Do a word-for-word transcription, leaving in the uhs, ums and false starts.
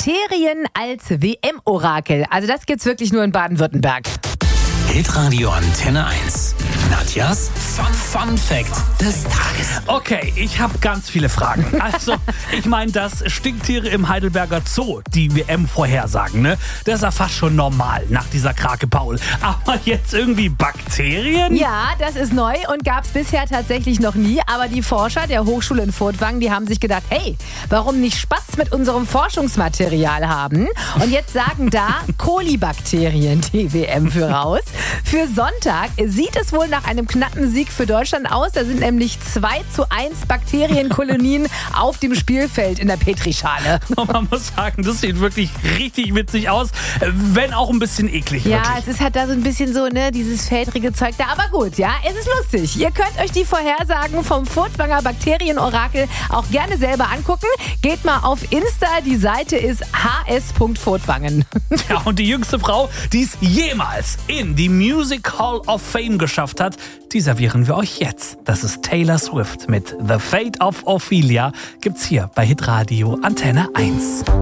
Bakterien als W M-Orakel. Also das gibt's wirklich nur in Baden-Württemberg. Hitradio Antenne eins. Nadjas Fun, Fun Fact des Tages. Okay, ich habe ganz viele Fragen. Also, ich meine, dass Stinktiere im Heidelberger Zoo die W M vorhersagen, ne? Das ist ja fast schon normal nach dieser Krake Paul. Aber jetzt irgendwie Bakterien? Ja, das ist neu und gab's bisher tatsächlich noch nie. Aber die Forscher der Hochschule in Furtwangen, die haben sich gedacht, hey, warum nicht Spaß mit unserem Forschungsmaterial haben? Und jetzt sagen da Kolibakterien die W M für raus. Für Sonntag sieht es wohl nach einem knappen Sieg für Deutschland aus. Da sind nämlich zwei zu eins Bakterienkolonien auf dem Spielfeld in der Petrischale. Und man muss sagen, das sieht wirklich richtig witzig aus, wenn auch ein bisschen eklig. Ja, wirklich. es ist halt da so ein bisschen so, ne, dieses fältrige Zeug da. Aber gut, ja, es ist lustig. Ihr könnt euch die Vorhersagen vom Furtwanger Bakterienorakel auch gerne selber angucken. Geht mal auf Insta, die Seite ist h s punkt furtwangen. Ja, und die jüngste Frau, die es jemals in die Music Hall of Fame geschafft hat, die servieren wir euch jetzt. Das ist Taylor Swift mit The Fate of Ophelia. Gibt's hier bei Hitradio Antenne eins.